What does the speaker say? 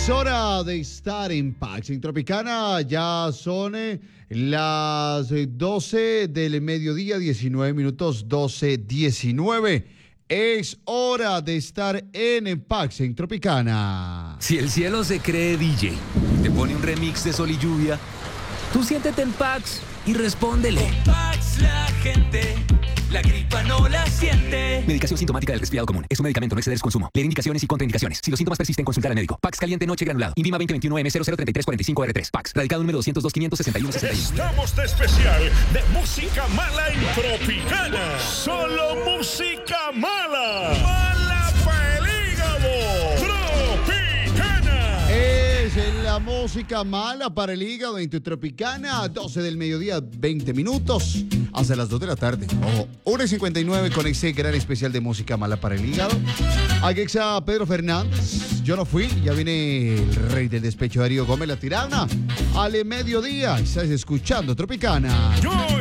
Es hora de estar en Pax en Tropicana. Ya son las 12 del mediodía, 19 minutos, 12:19. Es hora de estar en Pax en Tropicana. Si el cielo se cree DJ, te pone un remix de Sol y Lluvia, tú siéntete en Pax y respóndele. Con Pax la gente, la gripa no la siente. Medicación sintomática del resfriado común. Es un medicamento, no exceder su consumo. Leer indicaciones y contraindicaciones. Si los síntomas persisten, consultar al médico. Pax caliente noche granulado. INVIMA 2021 M003345R3. Pax. Radicado número 202-561-61. Estamos de especial de música mala en Tropicana. Solo música mala. Mala para el hígado. Tropicana. Es la música mala para el hígado en tu Tropicana. 12 del mediodía, 20 minutos. Hasta las 2 de la tarde. Ojo, 1:59 con ese gran especial de música mala para el hígado. Aquí está Pedro Fernández. Yo no fui. Ya viene el rey del despecho, Darío Gómez, la tirana. Al mediodía estás escuchando Tropicana. Yo